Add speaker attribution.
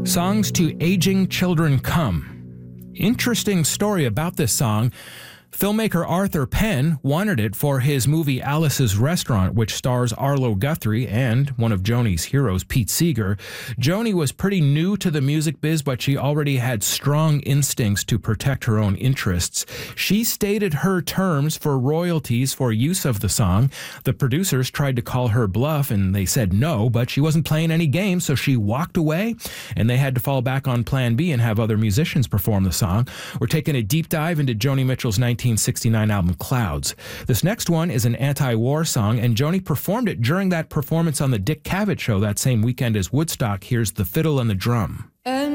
Speaker 1: Songs to Aging Children Come. Interesting story about this song. Filmmaker Arthur Penn wanted it for his movie Alice's Restaurant, which stars Arlo Guthrie and one of Joni's heroes, Pete Seeger. Joni was pretty new to the music biz, but she already had strong instincts to protect her own interests. She stated her terms for royalties for use of the song. The producers tried to call her bluff, and they said no, but she wasn't playing any games, so she walked away, and they had to fall back on Plan B and have other musicians perform the song. We're taking a deep dive into Joni Mitchell's 1969 album Clouds. This next one is an anti-war song, and Joni performed it during that performance on the Dick Cavett Show that same weekend as Woodstock. Here's The Fiddle and the Drum.
Speaker 2: And